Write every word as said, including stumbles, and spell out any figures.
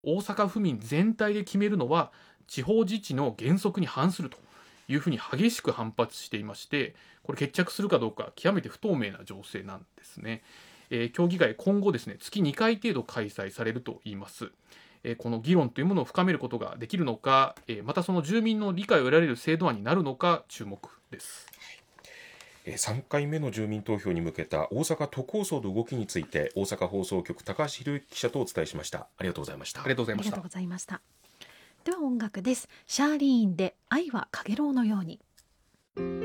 大阪府民全体で決めるのは地方自治の原則に反するというふうに激しく反発していまして、これ決着するかどうか極めて不透明な情勢なんですね。えー協議会、今後ですね、月にかい程度開催されるといいます。えーこの議論というものを深めることができるのか、えーまたその住民の理解を得られる制度案になるのか注目です。 えーさんかいめの住民投票に向けた大阪都構想の動きについて、大阪放送局高橋博之記者とお伝えしました。ありがとうございました。 ありがとうございました。 ありがとうございました。では音楽です。シャーリーンで愛は陽炎のように。